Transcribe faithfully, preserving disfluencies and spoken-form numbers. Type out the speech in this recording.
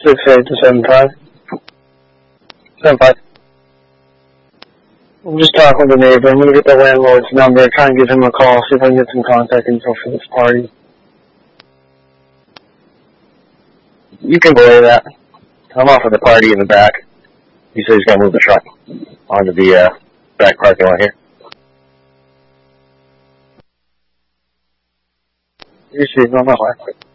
six eight to seven five. seven five. I'm just talking with the neighbor. I'm going to get the landlord's number, try and give him a call, see if I can get some contact info for this party. You can believe that. I'm off at the party in the back. He said he's going to move the truck onto the uh, back parking lot here. You see, on my way.